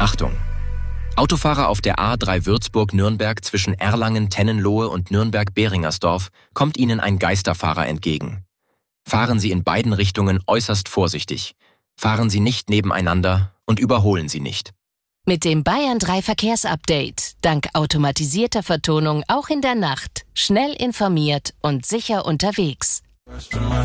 Achtung! Autofahrer auf der A3 Würzburg-Nürnberg zwischen Erlangen-Tennenlohe und Nürnberg-Beringersdorf kommt Ihnen ein Geisterfahrer entgegen. Fahren Sie in beiden Richtungen äußerst vorsichtig. Fahren Sie nicht nebeneinander und überholen Sie nicht. Mit dem Bayern 3 Verkehrsupdate, dank automatisierter Vertonung auch in der Nacht, schnell informiert und sicher unterwegs.